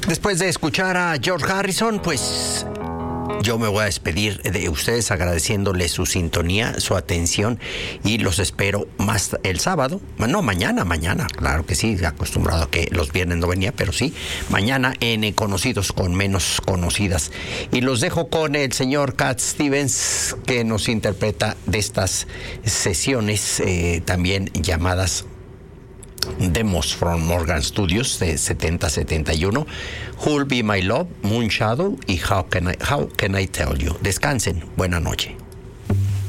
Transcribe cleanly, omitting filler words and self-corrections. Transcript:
Después de escuchar a George Harrison, pues yo me voy a despedir de ustedes agradeciéndoles su sintonía, su atención, y los espero más el sábado. No, mañana, claro que sí, acostumbrado a que los viernes no venía, pero sí, mañana en Conocidos con Menos Conocidas. Y los dejo con el señor Cat Stevens, que nos interpreta de estas sesiones también llamadas Demos from Morgan Studios de 70-71, Who'll Be My Love, Moon Shadow y How Can I Tell You. Descansen, buena noche.